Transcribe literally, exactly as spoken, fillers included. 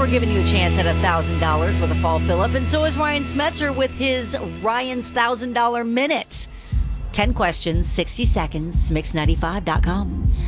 we're giving you a chance at one thousand dollars with a fall fill-up, and so is Ryan Smetzer with his Ryan's one thousand dollars Minute. ten questions, sixty seconds, mix ninety-five dot com.